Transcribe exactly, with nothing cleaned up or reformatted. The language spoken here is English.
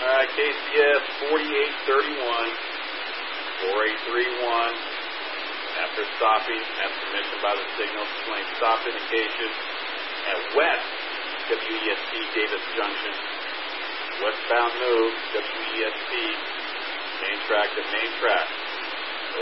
right, K C S forty-eight thirty-one, four eight three one. After stopping at permission by the signal, displaying stop indication at West W E S P Davis Junction. Westbound move, W E S P, main track to main track.